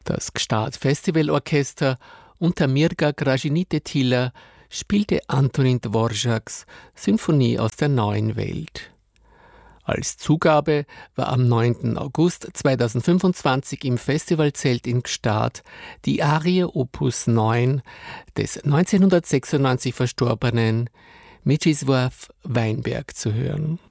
Das Gstaad Festivalorchester unter Mirga Gražinytė-Tyler spielte Antonín Dvořáks Symphonie aus der neuen Welt. Als Zugabe war am 9. August 2025 im Festivalzelt in Gstaad die Arie Opus 9 des 1996 verstorbenen Mieczysław Weinberg zu hören.